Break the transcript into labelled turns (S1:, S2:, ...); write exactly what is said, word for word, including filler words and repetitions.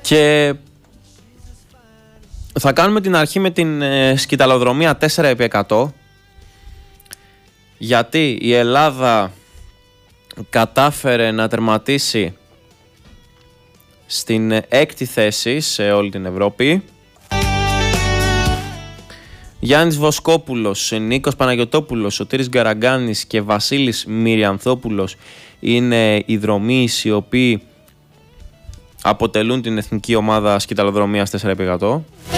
S1: Και θα κάνουμε την αρχή με την ε, σκυταλοδρομία τέσσερα επί εκατό, γιατί η Ελλάδα κατάφερε να τερματίσει στην έκτη θέση σε όλη την Ευρώπη. Γιάννης Βοσκόπουλος, Νίκος Παναγιωτόπουλος, Σωτήρης Γκαραγκάνης και Βασίλης Μυριανθόπουλος είναι οι δρομείς οι οποίοι αποτελούν την εθνική ομάδα σκυταλοδρομίας τέσσερα επί εκατό.